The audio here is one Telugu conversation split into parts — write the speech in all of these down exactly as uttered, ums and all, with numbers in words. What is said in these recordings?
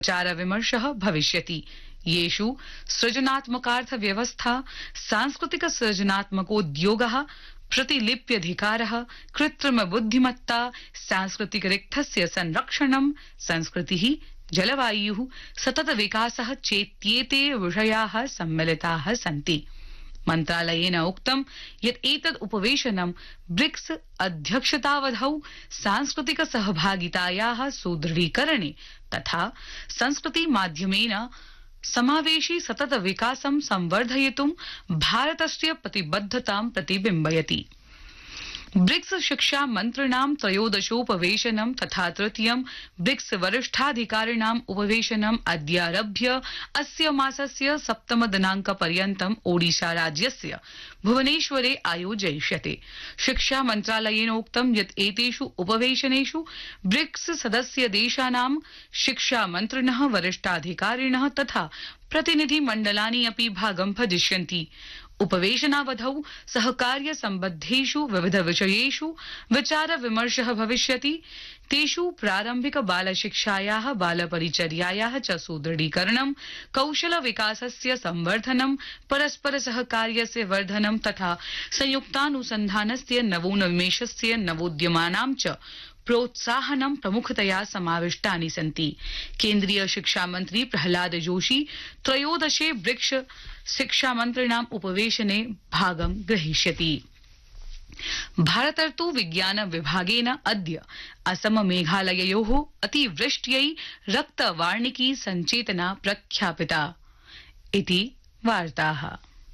विचार विमर्शः भविष्यति। येषु सृजनात्मकार्थव्यवस्था, सांस्कृतिक सृजनात्मकोद्योगः, प्रतिलिप्यधिकारः, कृत्रिम बुद्धिमत्ता, सांस्कृतिक रिक्थस्य संरक्षणं, संस्कृतिः, जलवायुः, सतत विकासः चेत्येते विषयाः सम्मिलिताः सन्ति। मन्त्रालयेन उक्तं यत् एतद् उपवेशनं ब्रिक्स अध्यक्षतावधौ सांस्कृतिक सहभागितायाः सुदृढीकरणे तथा संस्कृति माध्यमेन समावेशी सतत विकासं संवर्धयितुं भारतस्य प्रतिबद्धतां प्रतिबिम्बयति। ब्रिक्स शिक्षा मन्त्रिणां त्रयोदशोपवेशनं तथा तृतीयं ब्रिक्स वरिष्ठाधिकारिणाम् उपवेशनम् अद्यारभ्य अस्य मासस्य सप्तम दिनांकपर्यन्तम् ओडिशा राज्यस्य भुवनेश्वरे आयोजयिष्यते। शिक्षा मन्त्रालयेनोक्तं यत् एतेषु उपवेशनेषु ब्रिक्स सदस्य देशानां शिक्षा मन्त्रिणः, वरिष्ठाधिकारिणः तथा प्रतिनिधिमण्डलानि अपि भागं भजिष्यन्ति। उपवेशनावधौ सहकार्य सम्बद्धेषु विविध विषयेषु विचार विमर्शः भविष्यति। तेषु प्रारम्भिक बालशिक्षायाः, बालपरिचर्यायाः च सुदृढीकरणं, कौशल विकासस्य संवर्धनं, परस्पर सहकार्यस्य वर्धनं तथा संयुक्तानुसन्धानस्य नवोन्मेषस्य नवोद्यमानां च प्रोत्साहनं प्रमुखतया समाविष्टानि सन्ति। केन्द्रीय शिक्षा मंत्री प्रहलाद जोशी त्रयोदशे ब्रिक्स शिक्षा मन्त्रिणाम् उपवेशने भागं ग्रहीष्यति। भारतर्तु विज्ञान विभागेन अद्य असम मेघालययोः अतिवृष्ट्यै रक्तवार्णिकी सञ्चेतना प्रख्यापिता इति वार्ताः।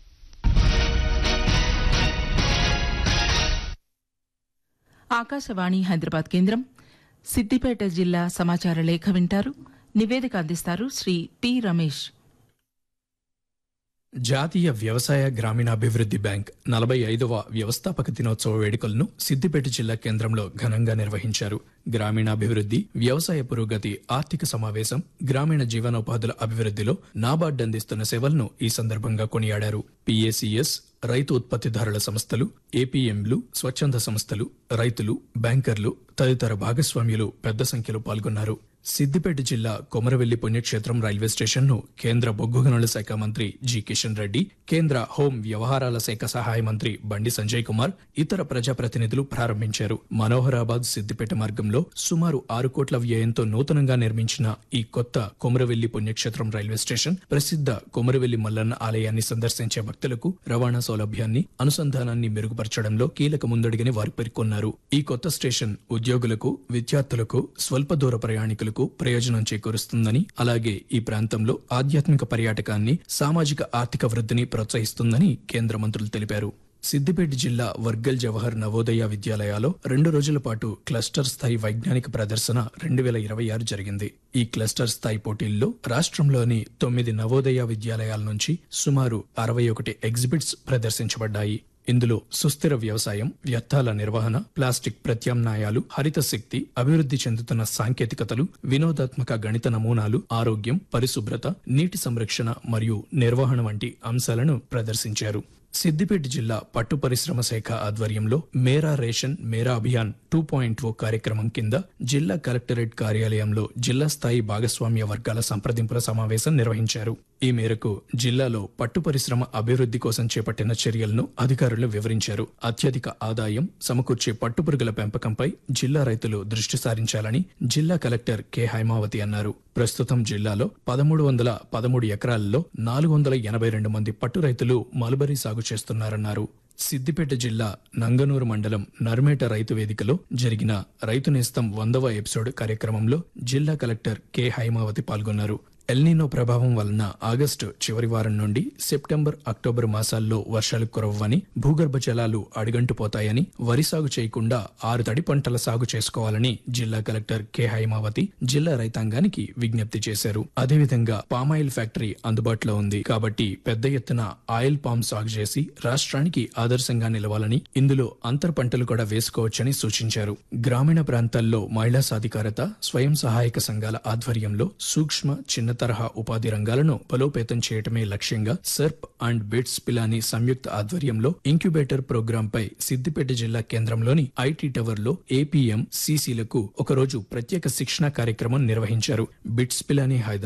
ఆకాశవాణి హైదరాబాద్ కేంద్రం సిద్దిపేట జిల్లా సమాచార లేఖ వింటారు. నివేదిక అందిస్తారు శ్రీ పి రమేష్. జాతీయ వ్యవసాయ గ్రామీణాభివృద్ధి బ్యాంక్ నలభై ఐదవ వ్యవస్థాపక దినోత్సవ వేడుకలను సిద్దిపేట జిల్లా కేంద్రంలో ఘనంగా నిర్వహించారు. గ్రామీణాభివృద్ధి, వ్యవసాయ పురోగతి, ఆర్థిక సమావేశం, గ్రామీణ జీవనోపాధుల అభివృద్ధిలో నాబార్డ్ అందిస్తున్న సేవలను ఈ సందర్భంగా కొనియాడారు. పిఏసిఎస్, రైతు ఉత్పత్తిదారుల సంస్థలు, ఏపీఎంలు, స్వచ్ఛంద సంస్థలు, రైతులు, బ్యాంకర్లు తదితర భాగస్వామ్యులు పెద్ద సంఖ్యలో పాల్గొన్నారు. సిద్దిపేట జిల్లా కొమరవెల్లి పుణ్యక్షేత్రం రైల్వే స్టేషన్ ను కేంద్ర బొగ్గు గనుల శాఖ మంత్రి జి కిషన్ రెడ్డి, కేంద్ర హోం వ్యవహారాల శాఖ సహాయ మంత్రి బండి సంజయ్ కుమార్, ఇతర ప్రజాప్రతినిధులు ప్రారంభించారు. మనోహరాబాద్ సిద్దిపేట మార్గంలో సుమారు ఆరు కోట్ల వ్యయంతో నూతనంగా నిర్మించిన ఈ కొత్త కొమరవెల్లి పుణ్యక్షేత్రం రైల్వే స్టేషన్ ప్రసిద్ధ కొమరవెల్లి మల్లన్న ఆలయాన్ని సందర్శించే భక్తులకు రవాణా సౌలభ్యాన్ని, అనుసంధానాన్ని మెరుగుపరచడంలో కీలక ముందడుగని వారు పేర్కొన్నారు. ఈ కొత్త స్టేషన్ ఉద్యోగులకు, విద్యార్థులకు, స్వల్ప దూర ప్రయాణికులకు ప్రయోజనం చేకూరుస్తుందని, అలాగే ఈ ప్రాంతంలో ఆధ్యాత్మిక పర్యాటకాన్ని, సామాజిక ఆర్థిక వృద్ధిని ప్రోత్సహిస్తుందని కేంద్ర మంత్రులు తెలిపారు. సిద్దిపేట జిల్లా వర్గల్ జవహర్ నవోదయ విద్యాలయాలో రెండు రోజుల పాటు క్లస్టర్ స్థాయి వైజ్ఞానిక ప్రదర్శన రెండు వేల ఇరవై ఆరు జరిగింది. ఈ క్లస్టర్ స్థాయి పోటీల్లో రాష్ట్రంలోని తొమ్మిది నవోదయ విద్యాలయాల నుంచి సుమారు అరవై ఒకటి ఎగ్జిబిట్స్ ప్రదర్శించబడ్డాయి. ఇందులో సుస్థిర వ్యవసాయం, వ్యర్థాల నిర్వహణ, ప్లాస్టిక్ ప్రత్యామ్నాయాలు, హరిత శక్తి, అభివృద్ధి చెందుతున్న సాంకేతికతలు, వినోదాత్మక గణిత నమూనాలు, ఆరోగ్యం, పరిశుభ్రత, నీటి సంరక్షణ మరియు నిర్వహణ వంటి అంశాలను ప్రదర్శించారు. సిద్దిపేట జిల్లా పట్టు పరిశ్రమ శాఖ ఆధ్వర్యంలో మేరా రేషన్ మేరా అభియాన్ టూ పాయింట్ ఓ కార్యక్రమం కింద జిల్లా కలెక్టరేట్ కార్యాలయంలో జిల్లా స్థాయి భాగస్వామ్య వర్గాల సంప్రదింపుల సమావేశం నిర్వహించారు. ఈ మేరకు జిల్లాలో పట్టు పరిశ్రమ అభివృద్ధి కోసం చేపట్టిన చర్యలను అధికారులు వివరించారు. అత్యధిక ఆదాయం సమకూర్చే పట్టుపురుగుల పెంపకంపై జిల్లా రైతులు దృష్టి సారించాలని జిల్లా కలెక్టర్ కె హైమావతి అన్నారు. ప్రస్తుతం జిల్లాలో పదమూడు వందల పదమూడు ఎకరాలలో నాలుగు వందల ఎనభై రెండు మంది పట్టు రైతులు మల్బరీ సాగు చేస్తున్నారన్నారు. సిద్దిపేట జిల్లా నంగనూరు మండలం నర్మేట రైతు వేదికలో జరిగిన రైతు నేస్తం వందవ ఎపిసోడ్ కార్యక్రమంలో జిల్లా కలెక్టర్ కె హైమావతి పాల్గొన్నారు. ఎల్నినో ప్రభావం వలన ఆగస్టు చివరి వారం నుండి సెప్టెంబర్, అక్టోబర్ మాసాల్లో వర్షాలు కురవ్వని, భూగర్భ జలాలు అడుగంటుపోతాయని, వరి సాగు చేయకుండా ఆరు తడి పంటల సాగు చేసుకోవాలని జిల్లా కలెక్టర్ కె హైమావతి జిల్లా రైతాంగానికి విజ్ఞప్తి చేశారు. అదేవిధంగా పామాయిల్ ఫ్యాక్టరీ అందుబాటులో ఉంది కాబట్టి పెద్ద ఎత్తున ఆయిల్ పామ్ సాగు చేసి రాష్ట్రానికి ఆదర్శంగా నిలవాలని, ఇందులో అంతర్ పంటలు కూడా వేసుకోవచ్చని సూచించారు. గ్రామీణ ప్రాంతాల్లో మహిళా సాధికారత, స్వయం సహాయక సంఘాల ఆధ్వర్యంలో సూక్ష్మ, చిన్న తరహా ఉపాధి రంగాలను బలోపేతం చేయటమే లక్ష్యంగా సర్ప్ అండ్ బిట్స్ పిలాని సంయుక్త ఆధ్వర్యంలో ఇంక్యుబేటర్ ప్రోగ్రాం పై సిద్దిపేట జిల్లా కేంద్రంలోని ఐటీ టవర్ లో ఏపీఎం సిసిలకు ఒకరోజు ప్రత్యేక శిక్షణా కార్యక్రమం నిర్వహించారు. బిట్స్ పిలాని హైదరాబాద్